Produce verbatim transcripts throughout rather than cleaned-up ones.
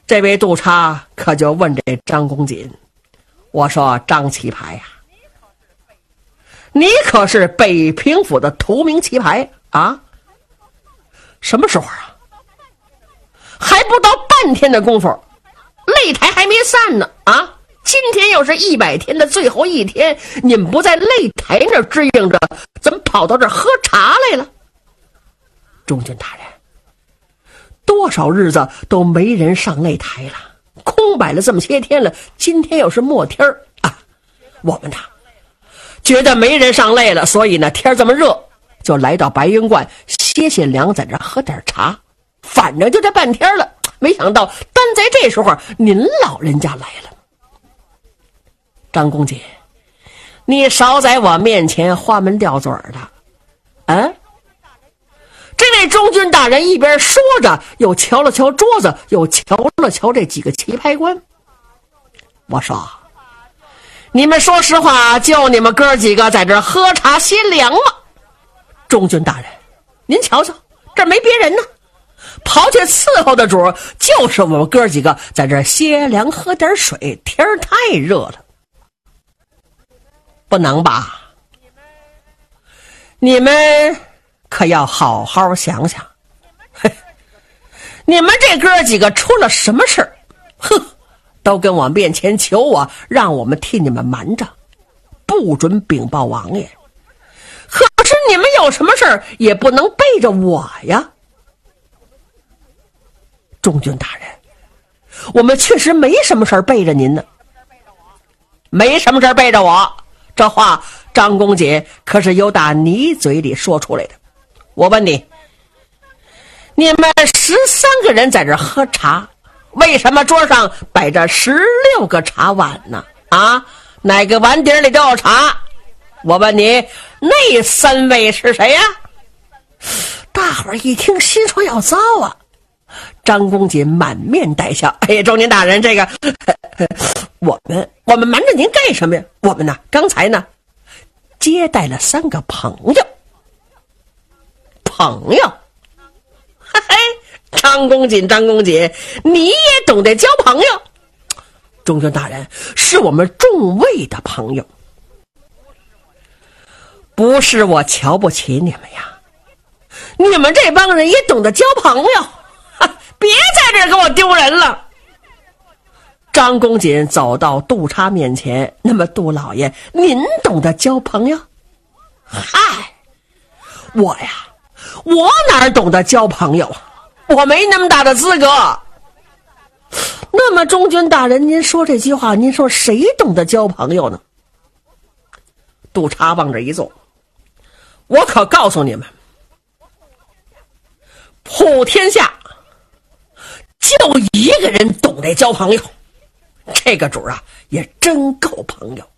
这位督察可就问这张公瑾，我说张棋牌呀、啊，你可是北平府的头名棋牌啊？什么时候啊？还不到半天的功夫，擂台还没散呢啊！今天又是一百天的最后一天，你们不在擂台那儿支应着，怎么跑到这儿喝茶来了？中军大人，多少日子都没人上擂台了，空摆了这么些天了，今天又是末天儿啊！我们呐，觉得没人上擂了，所以呢，天这么热，就来到白云观歇歇凉，在这喝点茶。反正就这半天了，没想到单在这时候，您老人家来了。张公瑾，你少在我面前花门吊嘴的，啊？这位中军大人一边说着，又瞧了瞧桌子，又瞧了瞧这几个棋牌官。我说，你们说实话，就你们哥几个在这喝茶歇凉吗？中军大人，您瞧瞧，这没别人呢，刨去伺候的主，就是我们哥几个在这歇凉喝点水，天儿太热了。不能吧？你们可要好好想想，你们这哥几个出了什么事儿？哼，都跟我面前求我，让我们替你们瞒着，不准禀报王爷。可是你们有什么事儿也不能背着我呀。中军大人，我们确实没什么事儿背着您呢。没什么事儿背着我，这话张公瑾可是由打你嘴里说出来的。我问你，你们十三个人在这喝茶，为什么桌上摆着十六个茶碗呢？啊，哪个碗底里都有茶？我问你，那三位是谁呀？大伙儿一听，心说要糟啊！张公瑾满面带笑，哎呀，中军大人，这个我们我们瞒着您干什么呀？我们呢，刚才呢接待了三个朋友。朋友，嘿嘿，张公瑾，张公瑾，你也懂得交朋友？中军大人，是我们众位的朋友，不是我瞧不起你们呀。你们这帮人也懂得交朋友，别在这儿给我丢人了。张公瑾走到督察面前，那么杜老爷，您懂得交朋友？嗨，我呀，我哪懂得交朋友啊？我没那么大的资格。那么中军大人，您说这句话，您说谁懂得交朋友呢？督察往这一坐，我可告诉你们，普天下就一个人懂得交朋友，这个主啊也真够朋友。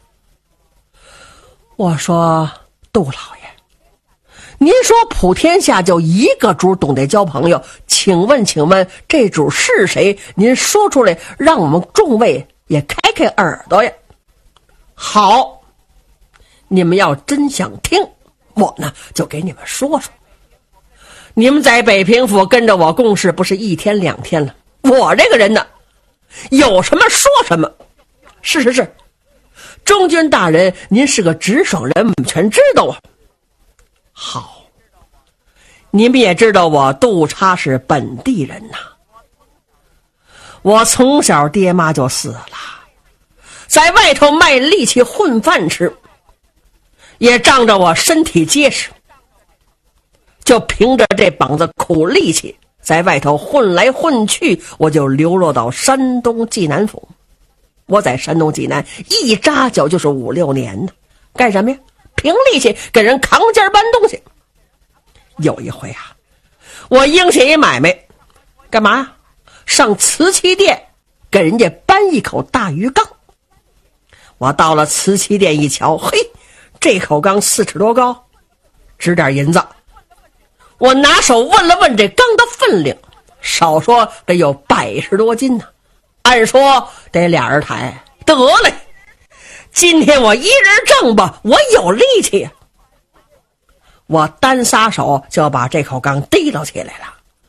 我说杜老爷，您说普天下就一个主懂得交朋友，请问请问这主是谁？您说出来，让我们众位也开开耳朵呀。好，你们要真想听，我呢就给你们说说。你们在北平府跟着我共事不是一天两天了，我这个人呢有什么说什么。是是是，中军大人您是个直爽人，我们全知道啊。好，你们也知道我杜察是本地人呐。我从小爹妈就死了，在外头卖力气混饭吃，也仗着我身体结实，就凭着这膀子苦力气，在外头混来混去，我就流落到山东济南府。我在山东济南一扎脚就是五六年呢，干什么呀？凭力气给人扛肩搬东西。有一回啊，我应下一买卖，干嘛呀？上瓷器店给人家搬一口大鱼缸。我到了瓷器店一瞧，嘿，这口缸四尺多高，值点银子。我拿手问了问这缸的分量，少说得有百十多斤呢，按说得俩人抬。得嘞，今天我一人挣吧，我有力气呀。我单撒手就把这口缸提溜起来了，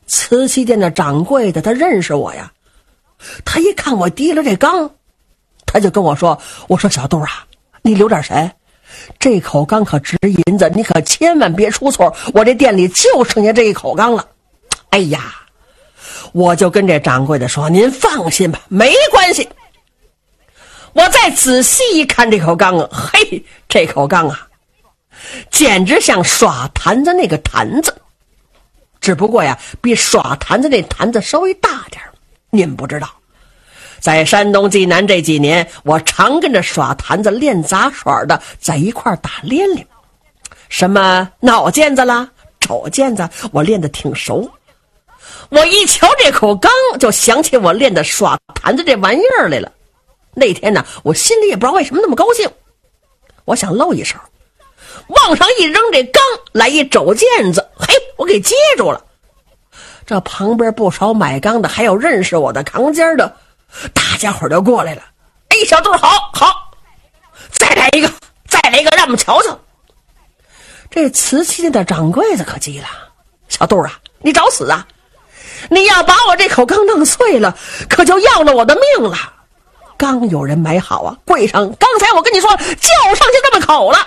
瓷器店的掌柜的他认识我呀，他一看我提了这缸，他就跟我说，我说小杜啊，你留点神，这口缸可值银子，你可千万别出错，我这店里就剩下这一口缸了。哎呀，我就跟这掌柜的说，您放心吧，没关系。我再仔细一看这口缸啊，嘿，这口缸啊简直像耍坛子那个坛子，只不过呀比耍坛子那坛子稍微大点。您不知道，在山东济南这几年，我常跟着耍坛子练杂耍的在一块打连连，什么脑毽子啦、肘毽子，我练得挺熟。我一瞧这口缸，就想起我练的耍坛子这玩意儿来了。那天呢，我心里也不知道为什么那么高兴，我想露一手，往上一扔这缸，来一肘毽子，嘿，我给接住了。这旁边不少买缸的，还有认识我的扛尖的，大家伙就过来了。哎，小杜，好好，再来一个，再来一个，让我们瞧瞧。这瓷器店的掌柜的可急了，小杜啊，你找死啊！你要把我这口缸弄碎了，可就要了我的命了。刚有人买好啊，柜上刚才我跟你说就剩下这么口了。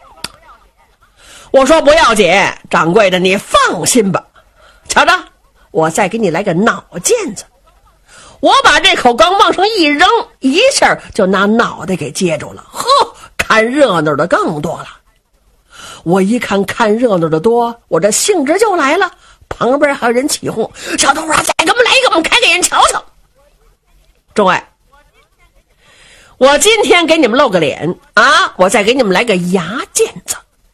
我说不要紧，掌柜的你放心吧，瞧着，我再给你来个脑毽子。我把这口缸往上一扔，一下就拿脑袋给接住了。呵，看热闹的更多了。我一看看热闹的多，我这兴致就来了。旁边还有人起哄，小豆啊，再给我们来一个，我们开给人瞧瞧。众位，我今天给你们露个脸啊，我再给你们来个牙毽子。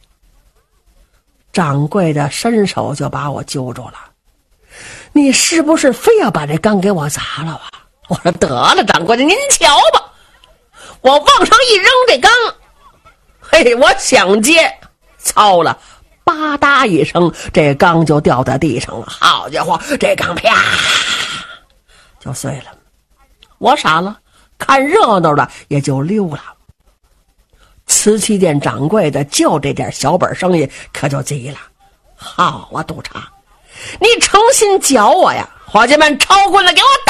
掌柜的伸手就把我揪住了，你是不是非要把这缸给我砸了啊？我说得了，掌柜的您瞧吧。我往上一扔这缸，嘿，我想接，操了，吧嗒一声，这缸就掉在地上了。好家伙，这缸啪就碎了。我傻了，看热闹的也就溜了。瓷器店掌柜的就这点小本生意可就急了，好啊，督察，你诚心搅我呀！伙计们，抄棍子给我打！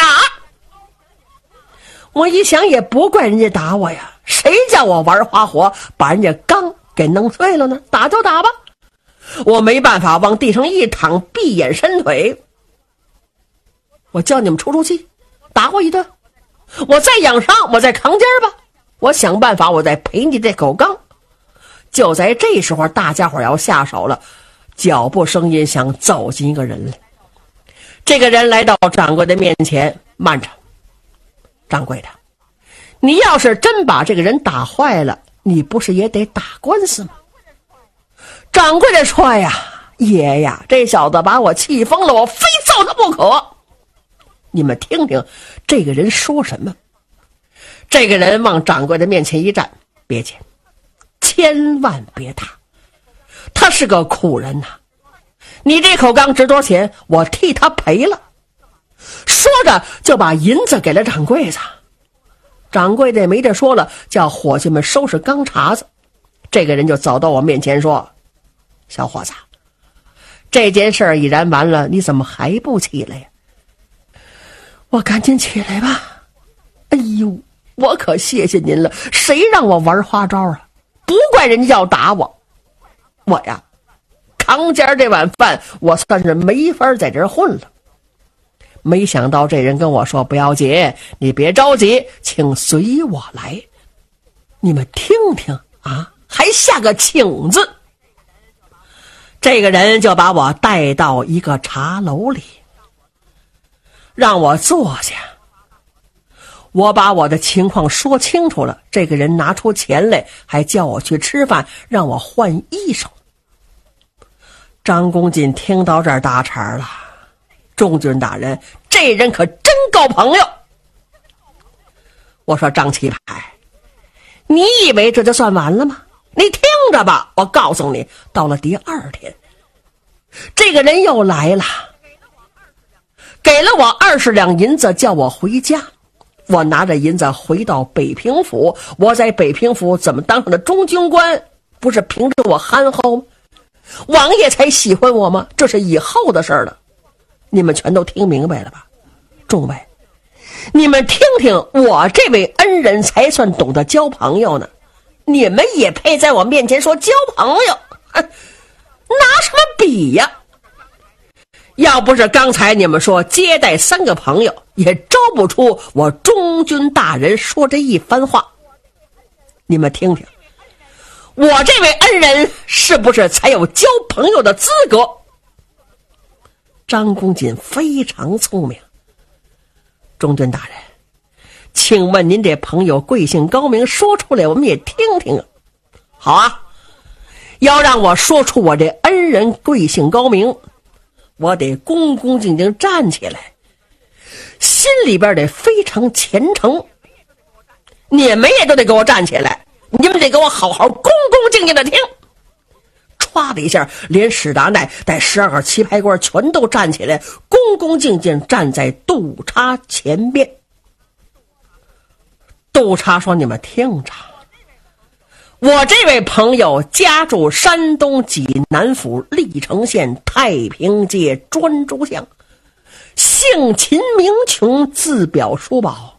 我一想也不怪人家打我呀，谁叫我玩花活把人家缸给弄碎了呢？打就打吧。我没办法，往地上一躺，闭眼伸腿。我叫你们出出气，打我一顿，我再养伤，我再扛尖吧。我想办法，我再赔你这口缸。就在这时候，大家伙要下手了，脚步声音响，走进一个人来。这个人来到掌柜的面前，慢着，掌柜的，你要是真把这个人打坏了，你不是也得打官司吗？掌柜的说呀，爷呀，这小子把我气疯了，我非揍他不可。你们听听这个人说什么。这个人往掌柜的面前一站，别介，千万别打，他是个苦人呐、啊。你这口缸值多少钱？我替他赔了。说着就把银子给了掌柜子。掌柜的也没得说了，叫伙计们收拾缸碴子。这个人就走到我面前说，小伙子，这件事儿已然完了，你怎么还不起来呀？我赶紧起来吧。哎呦，我可谢谢您了，谁让我玩花招啊？不怪人家要打我，我呀扛尖这碗饭我算是没法在这儿混了。没想到这人跟我说，不要紧，你别着急，请随我来。你们听听啊，还下个请字。这个人就把我带到一个茶楼里，让我坐下。我把我的情况说清楚了，这个人拿出钱来，还叫我去吃饭，让我换衣裳。张公瑾听到这儿搭茬了，仲军大人，这人可真够朋友。我说张七牌，你以为这就算完了吗？你听着吧，我告诉你，到了第二天，这个人又来了，给了我二十两银子，叫我回家。我拿着银子回到北平府，我在北平府怎么当上了中军官？不是凭着我憨厚吗？王爷才喜欢我吗？这是以后的事儿了。 你们全都听明白了吧？众位，你们听听，我这位恩人才算懂得交朋友呢，你们也配在我面前说交朋友？拿什么比呀？要不是刚才你们说接待三个朋友，也招不出我中军大人说这一番话。你们听听，我这位恩人是不是才有交朋友的资格？张公瑾非常聪明。中军大人，请问您这朋友贵姓高明，说出来我们也听听啊。好啊，要让我说出我这恩人贵姓高明，我得恭恭敬敬站起来，心里边得非常虔诚。你们也都得给我站起来，你们得给我好好恭恭敬敬的听。唰的一下，连史达奈带十二个棋牌官全都站起来，恭恭敬敬站在督察前边。督察说：“你们听着，我这位朋友家住山东济南府历城县太平街专诸巷，姓秦名琼，字表叔宝，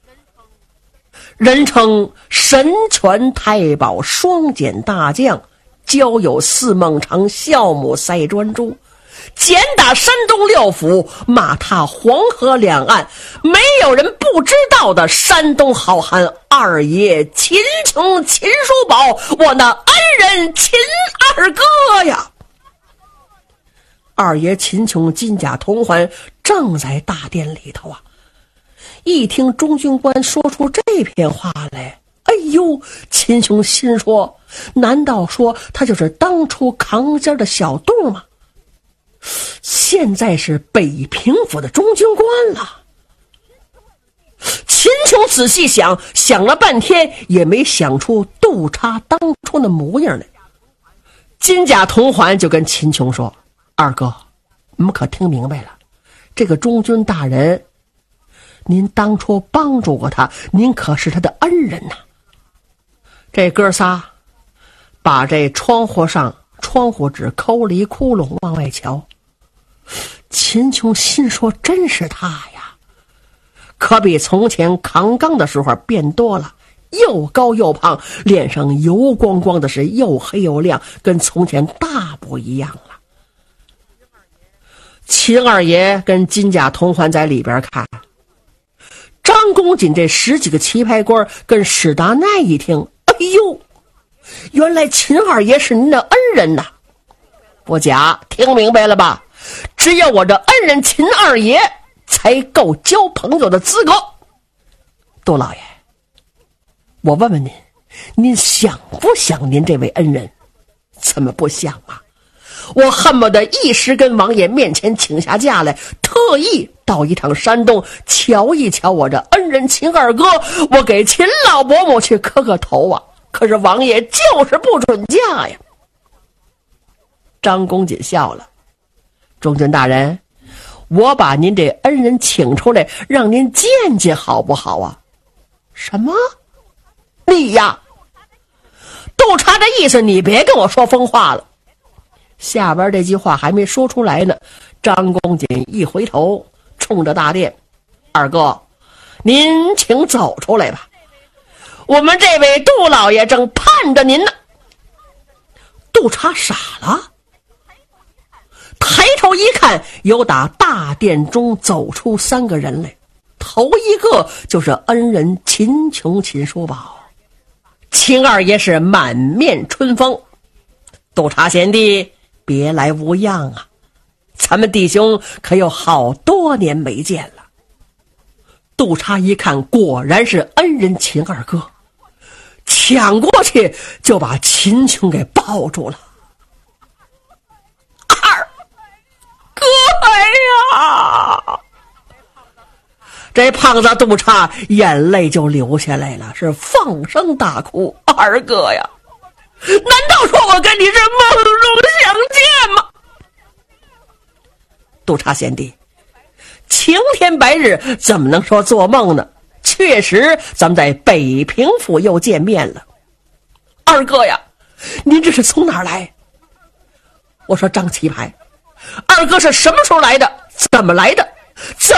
人称神拳太保双锏大将，交友四孟尝，孝母赛专诸，简打山东六府，马踏黄河两岸，没有人不知道的山东好汉二爷秦琼秦叔宝，我那恩人秦二哥呀！”二爷秦琼金甲铜环正在大殿里头啊，一听中军官说出这篇话来，哎呦，秦琼心说，难道说他就是当初扛尖的小杜吗？现在是北平府的中军官了。秦琼仔细想，想了半天也没想出督察当初的模样来。金甲铜环就跟秦琼说：“二哥，你们可听明白了，这个中军大人，您当初帮助过他，您可是他的恩人呐。”这哥仨把这窗户上窗户纸抠了一窟窿往外瞧。秦琼心说：“真是他呀，可比从前扛缸的时候变多了，又高又胖，脸上油光光的，是又黑又亮，跟从前大不一样了。”秦二爷跟金甲铜环在里边看，张公瑾这十几个棋牌官跟史达奈一听，哎呦，原来秦二爷是您的恩人呐！不假，听明白了吧？只有我这恩人秦二爷才够交朋友的资格。杜老爷，我问问您，您想不想您这位恩人？怎么不想啊？我恨不得一时跟王爷面前请下假来，特意到一趟山东瞧一瞧我这恩人秦二哥，我给秦老伯母去磕个头啊！可是王爷就是不准嫁呀。张公瑾笑了：“中军大人，我把您这恩人请出来，让您见见好不好啊？”“什么？你呀？”督察的意思，你别跟我说疯话了。下边这句话还没说出来呢，张公瑾一回头，冲着大殿：“二哥，您请走出来吧，我们这位杜老爷正盼着您呢。”督察傻了，抬头一看，有打大殿中走出三个人来，头一个就是恩人秦琼秦叔宝。秦二爷是满面春风：“督察贤弟，别来无恙啊，咱们弟兄可有好多年没见了。”督察一看，果然是恩人秦二哥，抢过去就把秦琼给抱住了。“二哥呀！”这胖子督察眼泪就流下来了，是放声大哭：“二哥呀，难道说我跟你是梦中相见吗？”督察贤弟，晴天白日怎么能说做梦呢？确实咱们在北平府又见面了。“二哥呀，您这是从哪儿来？”我说：“张棋牌，二哥是什么时候来的？ 怎么来的？怎